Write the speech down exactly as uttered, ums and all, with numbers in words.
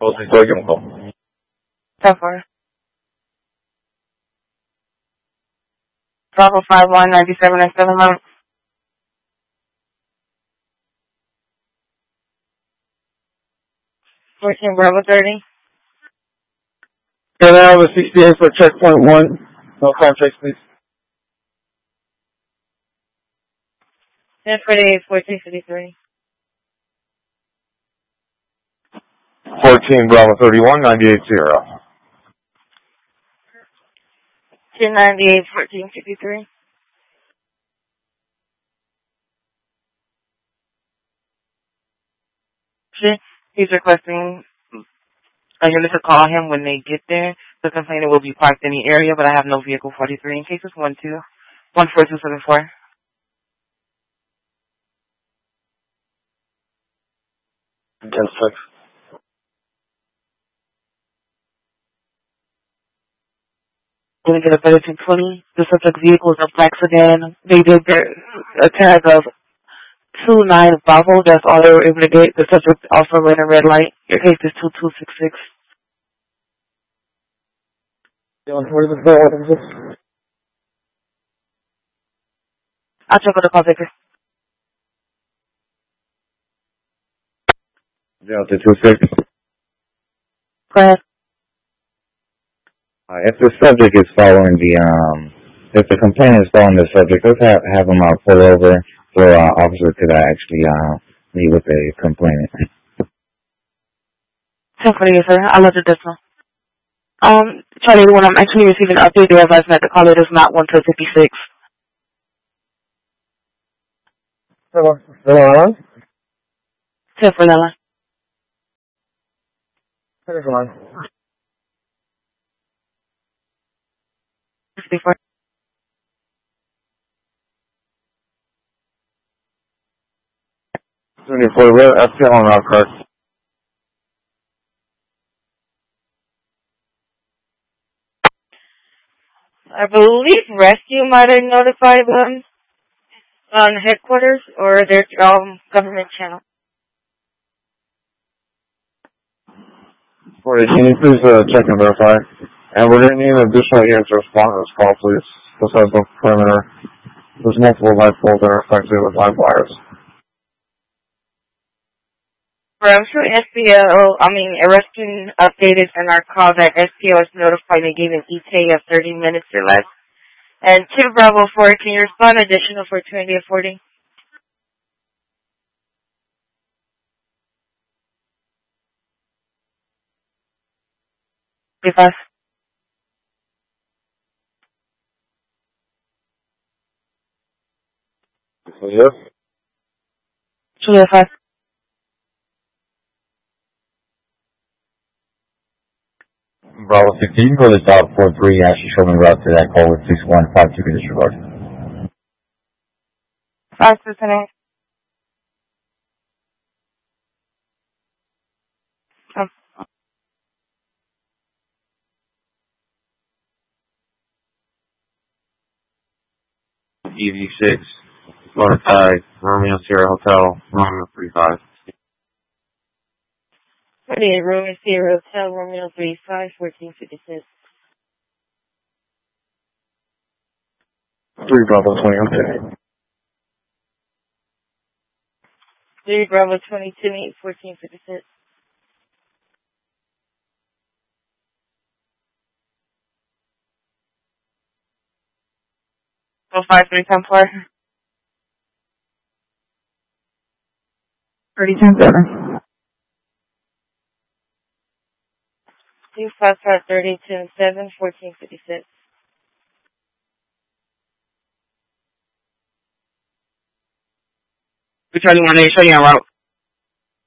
Posting so give him a call. ten four. Bravo five one ninety seven and seven months. fourteen Bravo thirty. Can I have a sixty-eight for checkpoint one? No contracts, please. ten forty-eight, fourteen fifty-three. fourteen Bravo thirty-one, ninety-eight zero. two ninety-eight, fourteen fifty-three. He's requesting a unit to call him when they get there. The complainant will be parked in the area, but I have no vehicle forty-three in cases one two one four two seven four. ten six. Going to get a better two twenty. The subject vehicle is a black sedan. They did get a tag of two nine Bravo. That's all they were able to get. The subject also ran a red light. Your case is two two six six. What is it? I'll check with the call taker. Delta two six. Go ahead. Uh, if the subject is following the, um, if the complainant is following the subject, let's have, have them uh, pull over for uh, officer could uh, actually uh, meet with the complainant. ten forty-eight, sir. I'll let the decimal. Um, Charlie, when I'm actually receiving an update, they advise me that the caller is not one to fifty-six. Hello. Hello. ten for that line. Hello. sixty-four. twenty-four, we're F T L on our card. I believe Rescue might have notified them on headquarters or their um, government channel. forty, can you please uh, check and verify? And we're going to need an additional unit to respond to this call, please. Besides the perimeter, there's multiple light poles that are affected with live wires. I'm sure S P O, I mean, Rescue updated in our call that S P O is notified they gave an E T A of thirty minutes or less. And two Bravo four, can you respond additional for twenty and forty? Yes. Yes. Yes, five. Bravo fifteen, go to dot four three, actually show me route to that call with six one five two disregard. Five percent. E V six, Florida Tag, Romeo Sierra Hotel, Romeo three five. forty-eight, Romeo Sierra Hotel, Romeo three five, fourteen fifty-six. three Bravo twenty, okay. three Bravo twenty-two, fourteen fifty-six. Oh, five, three, ten, four. thirty, ten, seven. two, five, five, thirty, ten, seven, fourteen fifty-six. We tell you when they show you en route.